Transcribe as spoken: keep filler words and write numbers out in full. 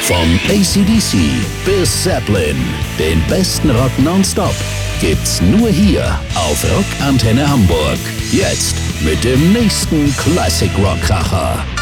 Von A C D C bis Zeppelin, den besten Rock nonstop, gibt's nur hier auf Rockantenne Hamburg. Jetzt mit dem nächsten Classic Rock Kracher.